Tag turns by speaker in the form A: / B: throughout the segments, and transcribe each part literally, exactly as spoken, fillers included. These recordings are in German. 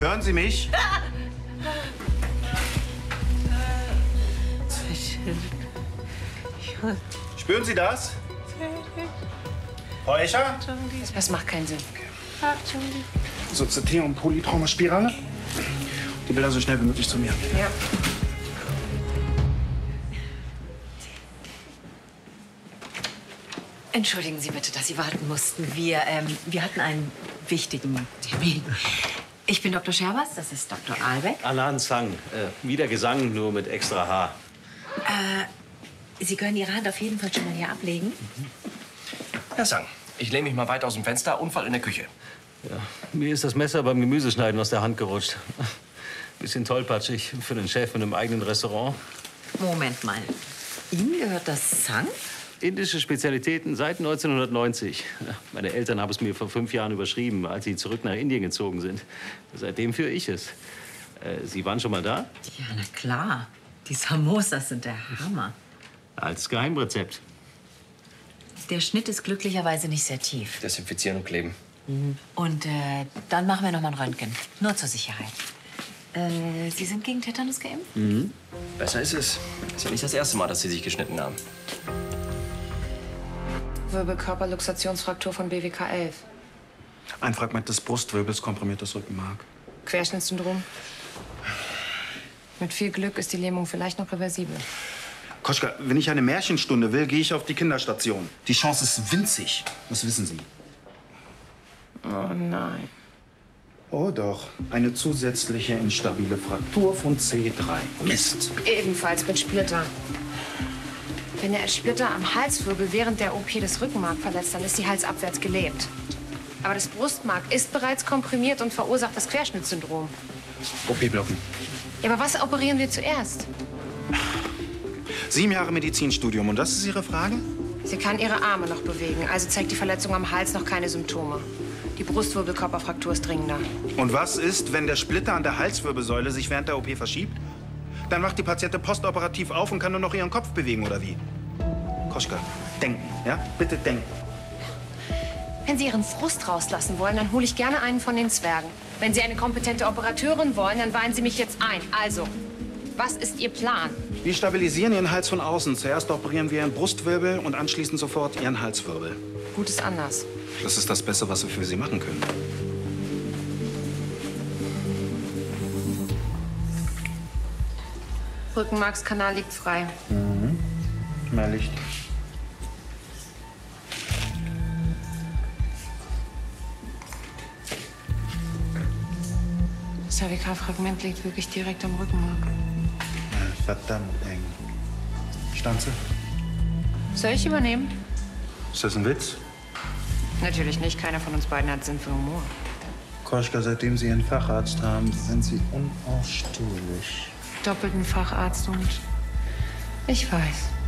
A: Hören Sie mich? Spüren Sie das? Frau Escher?
B: Das macht keinen Sinn.
A: So, C T und Polytraumaspirale. Die Bilder so schnell wie möglich zu mir.
B: Ja. Entschuldigen Sie bitte, dass Sie warten mussten. Wir, ähm, wir hatten einen wichtigen Termin. Ich bin Doktor Scherbers, das ist Doktor Ahlbeck.
C: Alan Sang. Äh, wieder Gesang, nur mit extra H.
B: Äh, Sie können Ihre Hand auf jeden Fall schon mal hier ablegen.
D: Mhm. Herr Sang, ich lehne mich mal weit aus dem Fenster. Unfall in der Küche.
C: Ja, mir ist das Messer beim Gemüseschneiden aus der Hand gerutscht. Bisschen tollpatschig für den Chef in einem eigenen Restaurant.
B: Moment mal. Ihnen gehört das Sang?
C: Indische Spezialitäten seit neunzehnhundertneunzig. Meine Eltern haben es mir vor fünf Jahren überschrieben, als sie zurück nach Indien gezogen sind. Seitdem führe ich es. Äh, Sie waren schon mal da?
B: Ja, na klar. Die Samosas sind der Hammer.
C: Als Geheimrezept.
B: Der Schnitt ist glücklicherweise nicht sehr tief.
D: Desinfizieren und kleben.
B: Mhm. Und äh, dann machen wir noch mal ein Röntgen. Nur zur Sicherheit. Äh, Sie sind gegen Tetanus geimpft?
D: Mhm. Besser ist es. Ist ja nicht das erste Mal, dass Sie sich geschnitten haben.
E: Wirbelkörperluxationsfraktur von B W K elf.
A: Ein Fragment des Brustwirbels, komprimiertes Rückenmark.
E: Querschnittssyndrom. Mit viel Glück ist die Lähmung vielleicht noch reversibel.
A: Koschka, wenn ich eine Märchenstunde will, gehe ich auf die Kinderstation. Die Chance ist winzig. Das wissen Sie.
E: Oh nein.
A: Oh doch. Eine zusätzliche instabile Fraktur von C drei. Mist.
E: Ebenfalls mit Splitter. Wenn der Splitter am Halswirbel während der O P das Rückenmark verletzt, dann ist die Hals abwärts gelähmt. Aber das Brustmark ist bereits komprimiert und verursacht das Querschnittssyndrom.
A: O P-Blocken.
E: Ja, aber was operieren wir zuerst?
A: Sieben Jahre Medizinstudium. Und das ist Ihre Frage?
E: Sie kann ihre Arme noch bewegen, also zeigt die Verletzung am Hals noch keine Symptome. Die Brustwirbelkörperfraktur ist dringender.
A: Und was ist, wenn der Splitter an der Halswirbelsäule sich während der O P verschiebt? Dann wacht die Patientin postoperativ auf und kann nur noch ihren Kopf bewegen, oder wie? Koschka, denken, ja? Bitte denken.
E: Wenn Sie Ihren Frust rauslassen wollen, dann hole ich gerne einen von den Zwergen. Wenn Sie eine kompetente Operateurin wollen, dann weihen Sie mich jetzt ein. Also, was ist Ihr Plan?
A: Wir stabilisieren Ihren Hals von außen. Zuerst operieren wir Ihren Brustwirbel und anschließend sofort Ihren Halswirbel.
E: Gut ist anders.
A: Das ist das Beste, was wir für Sie machen können.
E: Rückenmarkskanal liegt frei.
A: Mhm. Mehr Licht.
E: Das Cervikalfragment liegt wirklich direkt am Rückenmark.
A: Ja, verdammt eng. Stanze?
E: Soll ich übernehmen?
A: Ist das ein Witz?
E: Natürlich nicht. Keiner von uns beiden hat Sinn für Humor.
A: Koschka, seitdem Sie Ihren Facharzt haben, sind Sie unausstehlich.
E: Doppelten Facharzt und ich weiß.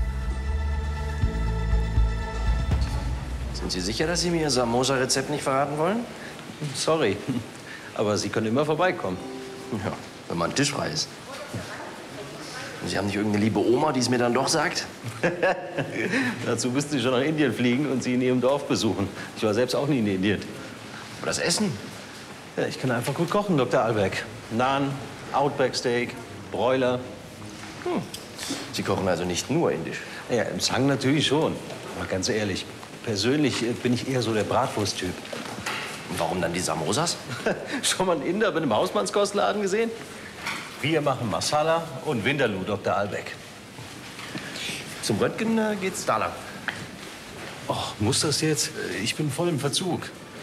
D: Sind Sie sicher, dass Sie mir Ihr Samosa-Rezept nicht verraten wollen?
C: Sorry, aber Sie können immer vorbeikommen.
D: Ja, wenn man ein Tisch frei ist. Und Sie haben nicht irgendeine liebe Oma, die es mir dann doch sagt?
C: Dazu müssten Sie schon nach Indien fliegen und Sie in Ihrem Dorf besuchen. Ich war selbst auch nie in Indien.
D: Aber das Essen?
C: Ja, ich kann einfach gut kochen, Doktor Ahlbeck. Naan, Outback-Steak, Broiler.
D: Hm. Sie kochen also nicht nur indisch?
C: Ja, im Sang natürlich schon. Aber ganz ehrlich, persönlich bin ich eher so der Bratwurst-Typ.
D: Und warum dann die Samosas?
C: Schon mal einen Inder bei einem Hausmannskostladen gesehen? Wir machen Masala und Vindaloo, Doktor Ahlbeck.
D: Zum Röntgen äh, geht's da lang.
C: Och, muss das jetzt? Ich bin voll im Verzug.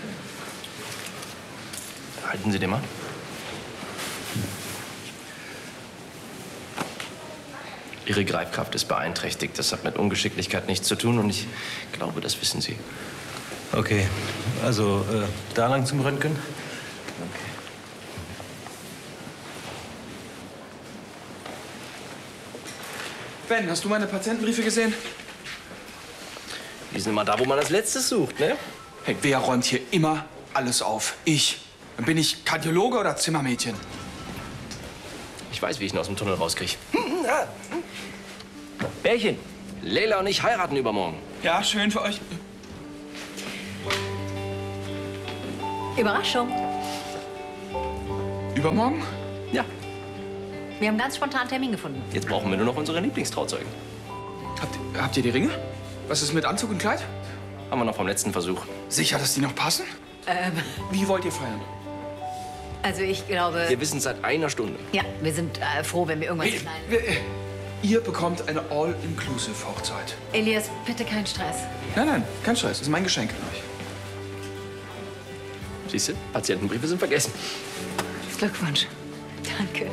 D: Halten Sie den mal. Ihre Greifkraft ist beeinträchtigt. Das hat mit Ungeschicklichkeit nichts zu tun und ich glaube, das wissen Sie.
C: Okay, also äh, da lang zum Röntgen?
D: Okay.
F: Ben, hast du meine Patientenbriefe gesehen?
D: Die sind immer da, wo man als Letztes sucht, ne?
F: Hey, wer räumt hier immer alles auf? Ich. Dann bin ich Kardiologe oder Zimmermädchen?
D: Ich weiß, wie ich ihn aus dem Tunnel rauskriege. Bärchen, Leila und ich heiraten übermorgen.
F: Ja, schön für euch.
B: Überraschung.
F: Übermorgen?
D: Ja.
B: Wir haben ganz spontan einen Termin gefunden.
D: Jetzt brauchen wir nur noch unsere Lieblingstrauzeugen.
F: Habt, habt ihr die Ringe? Was ist mit Anzug und Kleid?
D: Haben wir noch vom letzten Versuch.
F: Sicher, dass die noch passen?
B: Ähm,
F: Wie wollt ihr feiern?
B: also ich glaube...
D: Wir wissen seit einer Stunde.
B: Ja, wir sind äh, froh, wenn wir irgendwas
F: Hey,
B: klein...
F: wir- äh, ihr bekommt eine All-Inclusive-Hochzeit.
B: Elias, bitte keinen Stress.
F: Nein, nein, kein Stress. Das ist mein Geschenk an euch.
D: Siehst du, Patientenbriefe sind vergessen.
B: Glückwunsch. Danke.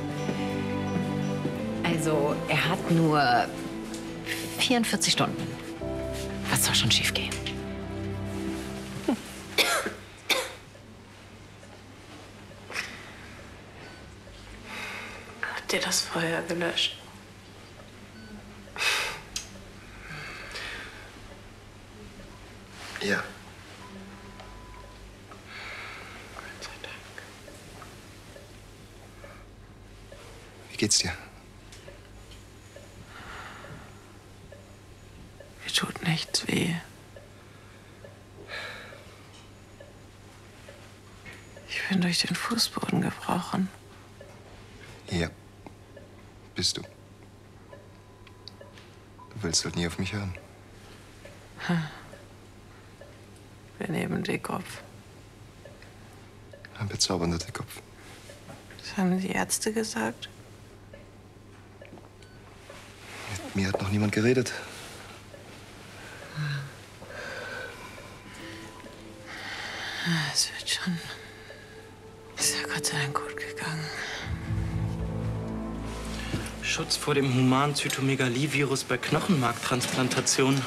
B: Also, er hat nur vierundvierzig Stunden. Was soll schon schief gehen?
G: Habt ihr das Feuer gelöscht?
H: Ja.
G: Gott sei Dank.
H: Wie geht's dir?
G: Mir tut nichts weh. Ich bin durch den Fußboden gebrochen.
H: Ja. Bist du. Du willst halt nie auf mich hören.
G: Wir nehmen Dickkopf.
H: Ein bezaubernder Dickkopf.
G: Das haben die Ärzte gesagt.
H: Mit mir hat noch niemand geredet.
G: Es wird schon. Ist ja Gott sei Dank gut gegangen.
I: Schutz vor dem Human-Zytomegalie-Virus bei Knochenmarktransplantation.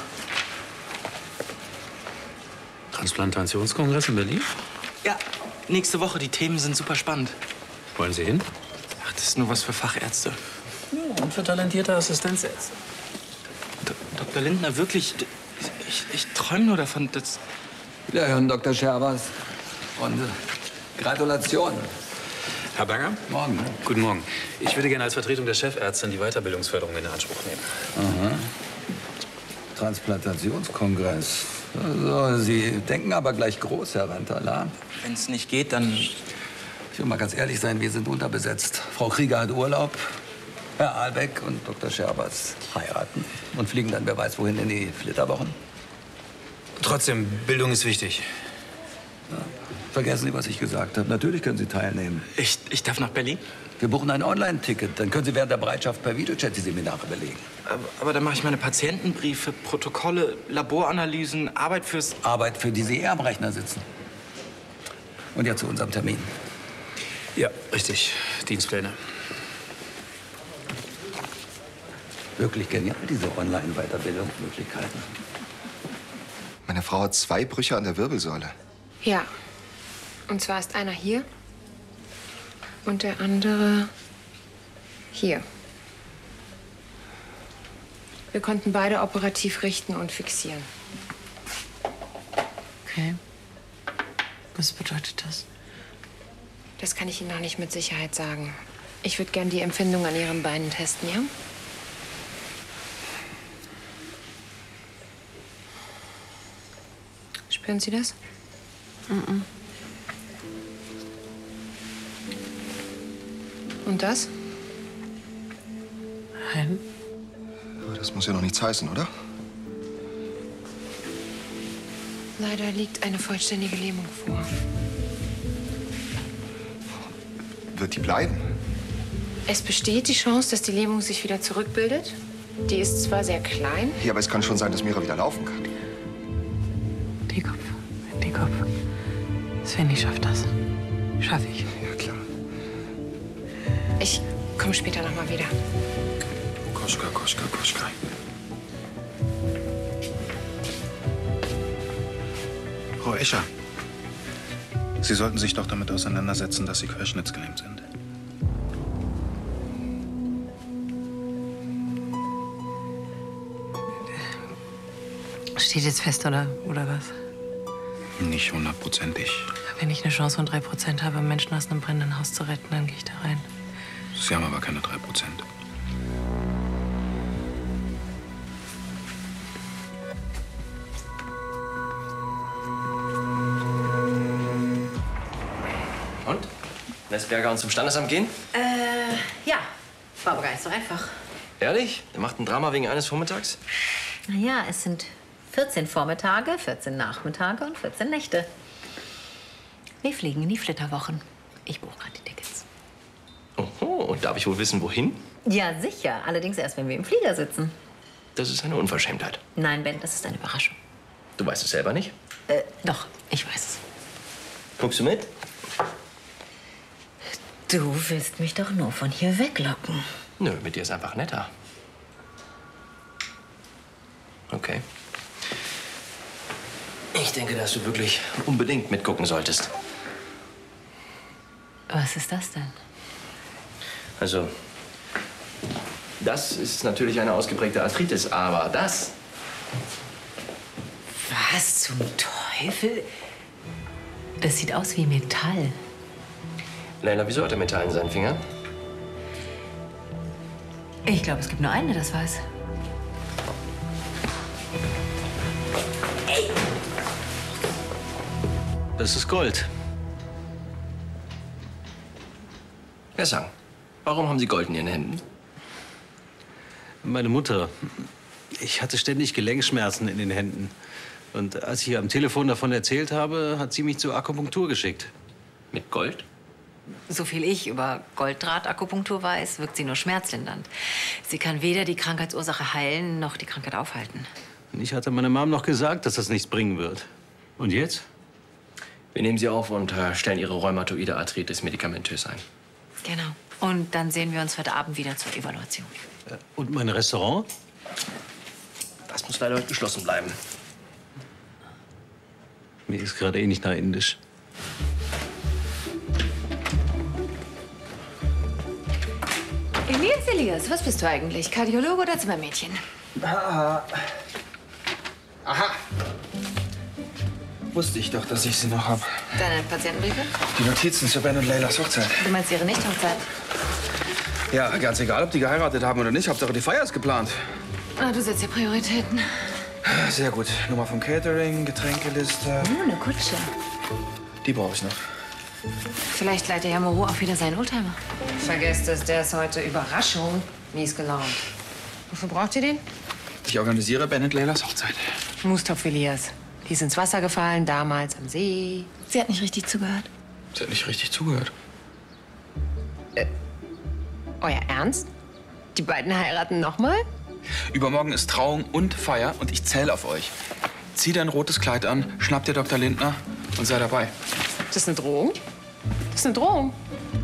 C: Transplantationskongress in Berlin?
I: Ja, nächste Woche. Die Themen sind super spannend.
C: Wollen Sie hin?
I: Ach, das ist nur was für Fachärzte.
C: Ja, und für talentierte Assistenzärzte.
I: D Doktor Lindner, wirklich, ich, ich träume nur davon, dass...
J: Wiederhören, Doktor Scherbers. Und äh, Gratulation.
C: Herr Berger?
J: Morgen.
C: Guten Morgen. Ich würde gerne als Vertretung der Chefärztin die Weiterbildungsförderung in Anspruch nehmen.
J: Aha. Transplantationskongress. Also, Sie denken aber gleich groß, Herr Rentala.
I: Wenn es nicht geht, dann...
J: Ich will mal ganz ehrlich sein, wir sind unterbesetzt. Frau Krieger hat Urlaub. Herr Ahlbeck und Doktor Scherbers heiraten und fliegen dann wer weiß wohin in die Flitterwochen.
C: Trotzdem, Bildung ist wichtig.
J: Ja. Vergessen Sie, was ich gesagt habe. Natürlich können Sie teilnehmen.
I: Ich, ich darf nach Berlin?
J: Wir buchen ein Online-Ticket. Dann können Sie während der Bereitschaft per Videochat die Seminare belegen.
I: Aber, aber dann mache ich meine Patientenbriefe, Protokolle, Laboranalysen, Arbeit fürs...
J: Arbeit, für die Sie eher am Rechner sitzen. Und jetzt zu unserem Termin.
C: Ja, richtig. Dienstpläne.
J: Wirklich genial, diese Online-Weiterbildungsmöglichkeiten.
H: Meine Frau hat zwei Brüche an der Wirbelsäule.
E: Ja. Und zwar ist einer hier und der andere hier. Wir konnten beide operativ richten und fixieren.
G: Okay. Was bedeutet das?
E: Das kann ich Ihnen noch nicht mit Sicherheit sagen. Ich würde gern die Empfindung an Ihren Beinen testen, ja? Spüren Sie das?
G: Mhm.
E: Und das?
G: Nein.
H: Aber das muss ja noch nichts heißen, oder?
E: Leider liegt eine vollständige Lähmung vor.
H: Wird die bleiben?
E: Es besteht die Chance, dass die Lähmung sich wieder zurückbildet. Die ist zwar sehr klein.
H: Ja, aber es kann schon sein, dass Mira wieder laufen kann.
G: Dickkopf. Dickkopf. Svenny schafft das. Schaffe ich.
H: Ja, klar.
E: Ich komme später noch mal wieder.
A: Koschka, Koschka, Koschka. Frau Escher, Sie sollten sich doch damit auseinandersetzen, dass Sie querschnittsgelähmt sind.
G: Steht jetzt fest, oder, oder was?
A: Nicht hundertprozentig.
G: Wenn ich eine Chance von drei Prozent habe, Menschen aus einem brennenden Haus zu retten, dann gehe ich da rein.
A: Sie haben aber keine drei Prozent.
D: Und? lässt Berger uns zum Standesamt gehen?
B: Äh, ja. War aber gar nicht so einfach.
D: Ehrlich? Der macht ein Drama wegen eines Vormittags?
B: Na ja, es sind vierzehn Vormittage, vierzehn Nachmittage und vierzehn Nächte. Wir fliegen in die Flitterwochen. Ich buche gerade die Tickets.
D: Oho, und darf ich wohl wissen, wohin?
B: Ja, sicher. Allerdings erst, wenn wir im Flieger sitzen.
D: Das ist eine Unverschämtheit.
B: Nein, Ben, das ist eine Überraschung.
D: Du weißt es selber nicht?
B: Äh, doch, ich weiß es.
D: Guckst du mit?
B: Du willst mich doch nur von hier weglocken.
D: Nö, mit dir ist einfach netter. Okay. Ich denke, dass du wirklich unbedingt mitgucken solltest.
B: Was ist das denn?
D: Also, das ist natürlich eine ausgeprägte Arthritis, aber das...
B: Was zum Teufel? Das sieht aus wie Metall.
D: Leila, wieso hat er Metall in seinen Fingern?
B: Ich glaube, es gibt nur einen, der das weiß.
C: Das ist Gold.
D: Herr Sang, warum haben Sie Gold in Ihren Händen?
C: Meine Mutter. Ich hatte ständig Gelenkschmerzen in den Händen. Und als ich ihr am Telefon davon erzählt habe, hat sie mich zur Akupunktur geschickt.
D: Mit Gold?
B: So viel ich über Golddraht-Akupunktur weiß, wirkt sie nur schmerzlindernd. Sie kann weder die Krankheitsursache heilen, noch die Krankheit aufhalten.
C: Und ich hatte meiner Mom noch gesagt, dass das nichts bringen wird. Und jetzt?
D: Wir nehmen Sie auf und äh, stellen Ihre rheumatoide Arthritis medikamentös ein.
B: Genau. Und dann sehen wir uns heute Abend wieder zur Evaluation.
C: Und mein Restaurant?
D: Das muss leider heute geschlossen bleiben.
C: Mir ist gerade eh nicht nach Indisch.
E: Elias, Elias, was bist du eigentlich? Kardiologe oder Zimmermädchen?
F: Ah. Aha. Wusste ich doch, dass ich sie noch habe.
E: Deine Patientenbriefe?
F: Die Notizen zur Ben und Leylas Hochzeit.
E: Du meinst ihre Nicht-Hochzeit?
F: Ja, ganz egal, ob die geheiratet haben oder nicht. Hauptsache, die Feier ist geplant.
E: Ah, du setzt ja Prioritäten.
F: Sehr gut. Nummer vom Catering, Getränkeliste.
E: Hm, eine Kutsche.
F: Die brauche ich noch.
E: Vielleicht leiht der ja Moreau auch wieder seinen Oldtimer. Vergesst es, der ist heute Überraschung mies gelaunt. Wofür braucht ihr den?
F: Ich organisiere Ben und Leylas Hochzeit.
E: Mustopf Elias. Die ist ins Wasser gefallen, damals am See. Sie hat nicht richtig zugehört.
F: Sie hat nicht richtig zugehört.
E: Äh, euer Ernst? Die beiden heiraten noch mal?
F: Übermorgen ist Trauung und Feier und ich zähle auf euch. Zieh dein rotes Kleid an, schnapp dir Doktor Lindner und sei dabei.
E: Das ist eine Drohung? Das ist eine Drohung.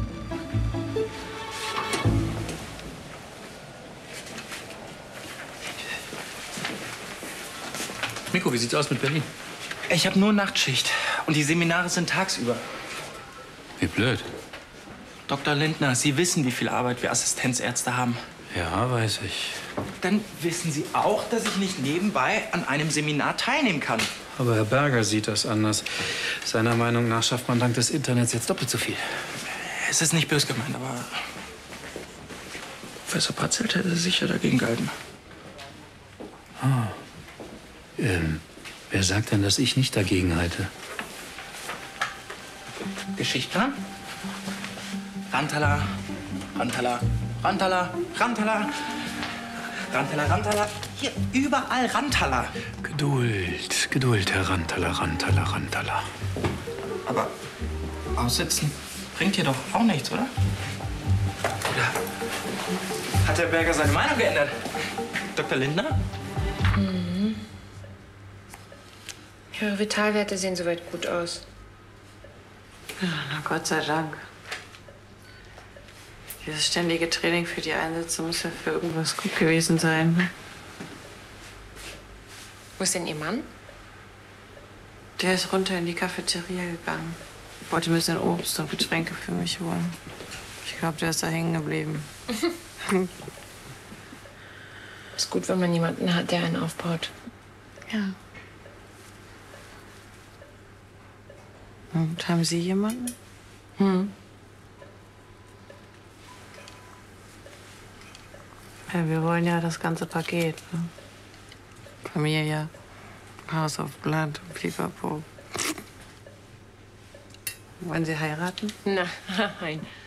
I: Miko, wie sieht's aus mit Berlin? Ich habe nur Nachtschicht und die Seminare sind tagsüber.
C: Wie blöd.
I: Doktor Lindner, Sie wissen, wie viel Arbeit wir Assistenzärzte haben.
C: Ja, weiß ich.
I: Dann wissen Sie auch, dass ich nicht nebenbei an einem Seminar teilnehmen kann.
K: Aber Herr Berger sieht das anders. Seiner Meinung nach schafft man dank des Internets jetzt doppelt so viel.
I: Es ist nicht böse gemeint, aber Professor Patzelt hätte sicher dagegen gehalten.
K: Ah. Ähm, wer sagt denn, dass ich nicht dagegen halte?
I: Geschichtsplan? Rantala, Rantala, Rantala, Rantala, Rantala, Rantala. Hier, überall Rantala.
K: Geduld, Geduld, Herr Rantala, Rantala, Rantala.
I: Aber aussitzen bringt hier doch auch nichts, oder? Oder hat Herr Berger seine Meinung geändert? Doktor Lindner?
E: Mhm. Ihre Vitalwerte sehen soweit gut aus.
G: Ja, na Gott sei Dank. Dieses ständige Training für die Einsätze muss ja für irgendwas gut gewesen sein. Ne?
E: Wo ist denn Ihr Mann?
G: Der ist runter in die Cafeteria gegangen. Wollte ein bisschen Obst und Getränke für mich holen. Ich glaube, der ist da hängen geblieben.
E: Ist gut, wenn man jemanden hat, der einen aufbaut.
G: Ja. Und haben Sie jemanden?
E: Hm.
G: Ja, wir wollen ja das ganze Paket. Ne? Familie, Haus auf Land, Pipapo. Wollen Sie heiraten?
E: Na, nein.